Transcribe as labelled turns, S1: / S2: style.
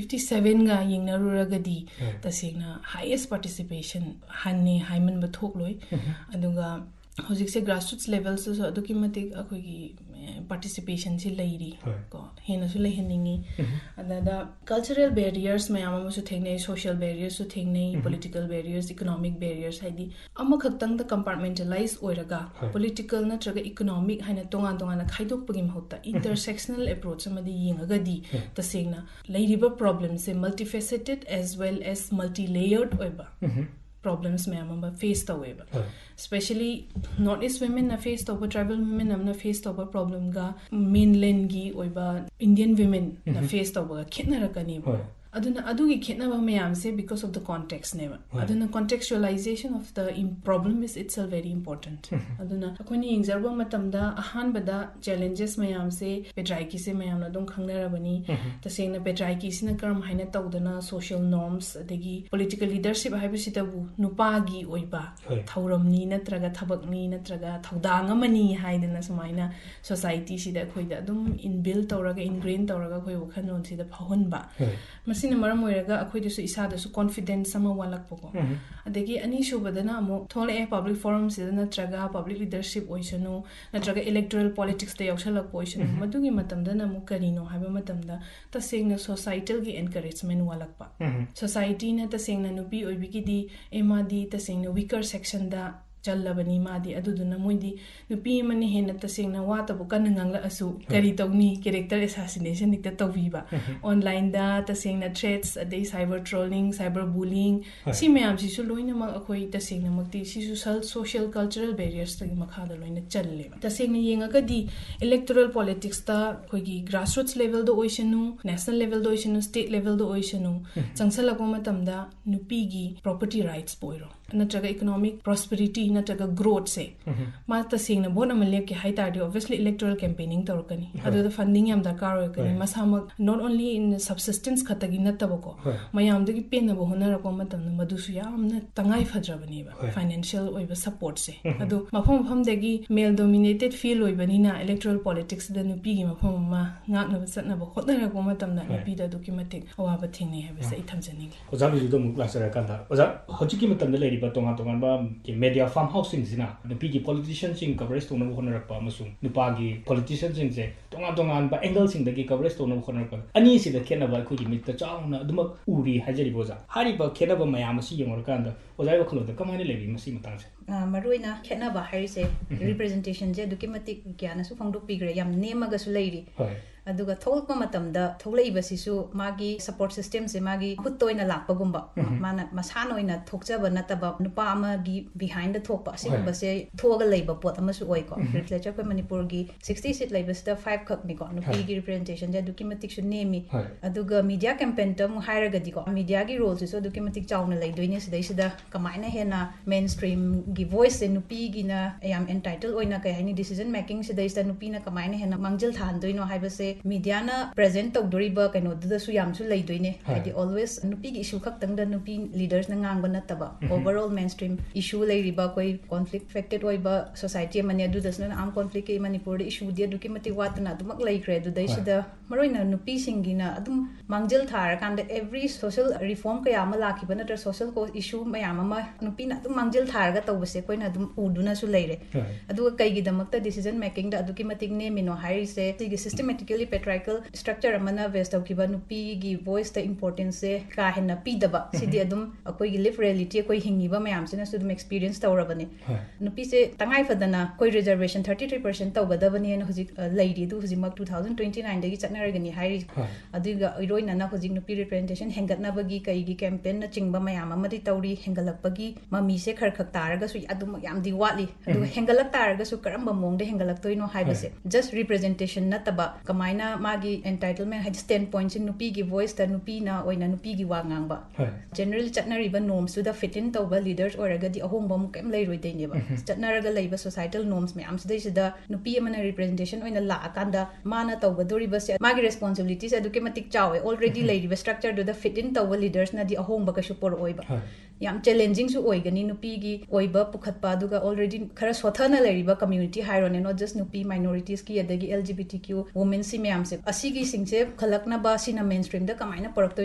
S1: 1957 ga yingnaruragadi tasengna highest participation hanni haiman bathok loi aduga hojik se grassroots level so aduki matik akogi participation si lairi ko hena su leheningi adada cultural barriers mayam amu thengnei social barriers su thengnei political barriers economic barriers haidi amma khaktang da compartmentalize oiraga political natraga economic haina tongan tongan khaidok pagi mahutta intersectional approach amadi yingagadi tasengna lairiba problems se multifaceted as well as multi-layered oiba problems mayam face taweba especially Northeast women na face tawba tribal women na face tawba problem ga mainland gi oiba Indian women na face tawba khetnarakani aduna adugi khetnaba mayam se because of the context neba aduna contextualization of the problem is itself very important aduna akoni ingzarba matamda ahan bada challenges mayam se patriarchy se mayam na dong khangnarabani tasengna patriarchy sina karam haina tawdana social norms adegi political leadership haibisitabu nupa gi oiba thauramni natraga thabakni natraga thaudang amani haidana sumaina society sida khoida dum inbuilt tawraga ingrain tawraga khoi wakhanon sida phahunba masina maram oiraga akhoi desu isa desu confidence sama walak poko adegi ani shubadana amo thole public forums sida natraga public leadership oisanu natraga electoral politics te yaushalak oisanu madugi matamda na mu karino haiba matamda tasengna societal gi encouragement walak pa society na tasengna nupi oibigi di emadi tasengna weaker section da chalabani madi aduduna moidi nupi mani hena tasengna watabu kanangangla asu kari tawni character assassination dikta tawbiba online da tasengna threats adai cyber trolling cyber bullying si mayam si su loina ma akhoi tasengna makti si su social cultural barriers tagi makhada loina challe tasengna yenga kadi electoral politics ta khoigi grassroots level do oisanu national level do oisanu state level do oisanu changsala ko matamda nupi gi property rights poiro natraga economic prosperity natraga growth se ma tasengna bona malep ke high tardi obviously electoral campaigning torkani adu the funding yam darkar kani masamak not only in subsistence khatagi natabako mayam dagi pen na honara ko matam madusu yamna tangai fadrabani ba financial oiba support se adu mafam dagi male dominated field oibani na electoral politics da nupi gi mafam ma ngak na satna ba khotna ko matam na nupi da documentic awaba thingni haba se ithamjani
S2: ojabi ju dum klasara kanda oja hojiki matam da lei ba tonga tonga ba ki media farm housing sina nupi gi politicians sing coverage tona honara pa masung nupa gi politicians sing se tonga tonga ba angle sing da gi coverage tona honara pa ani si da khena ba khu gi mit ta chauna dum uri hajari boza hari ba khena ba mayam si yengor kanda oja ba khlo da kamane lebi masi matang se
S3: maruina khena ba hari se representation je dukimatik gyana su phangdu pigre yam nemaga su leiri aduga tholpa matamda tholaiba sisu magi support system se magi huttoina lakpa gumba mana masano ina thokjaba nataba nupa ama gi behind the thokpa sigumba se thoga leiba pot ama su oi ko legislature ko manipur gi 60 seat leiba sta 5 khak ni ko nupi gi representation ja dukimatik su nemi aduga media campaign tam hairaga di ko media gi role so dukimatik chauna leidoine sidai sida kamaina hena mainstream gi voice se nupi gi na am entitled oina kai hani decision making sidai sta nupi na kamaina hena mangjil than doino haiba se media na present tawdoriba kaino duda su yam su leidoine hadi always nupi gi issue khak tangda nupi leaders na ngang na taba overall mainstream issue leiriba koi conflict affected oiba society mani adu dasna am conflict ke manipur issue dia duki mati watna dumak leikre du daisida maroina nupi singina adum mangjil thar kanda every social reform ka yama lakhiba na social cause issue mayam ma nupi na adum mangjil thar ga tawbase koina adum uduna su leire adu kai gi damakta decision making da aduki matik ne mino hairi se systematically patriarchal structure amana west of kiba nupi gi voice the importance se ka hena pi daba sidi adum akoi gi live reality akoi hingiba mayam sina su dum experience tawrabani nupi se tangai fadana koi reservation 33% tawgadabani na hujik leidi du hujik mak 2029 dagi chatnaragani hairi aduga iroina na hujik nupi representation hengatna bagi kai gi campaign na chingba mayam amadi tawri hengalakpagi mami se kharkhak taraga su adum yam di watli adu hengalak taraga su karamba mongde hengalak toino haibase just representation na taba kamaina magi entitlement had standpoints in nupi gi voice ta nupi na oina nupi gi wangang ba generally chatnari ba norms to the fit in tawba leaders or aga di ahong bam kem lei roi dei ba chatnaraga leiba societal norms me am sidai sida nupi amana representation oina la akanda mana tawba dori ba se magi responsibilities educatic chawe already lei ba structure to the fit in tawba leaders na di ahong ba ka support oi ba yam challenging su oigani nupi gi oiba pukhatpa duga already khara sothana leriba community hairone not just nupi minorities ki adagi lgbtq women si myam se asigi singse khalakna ba sina mainstream da kamaina parak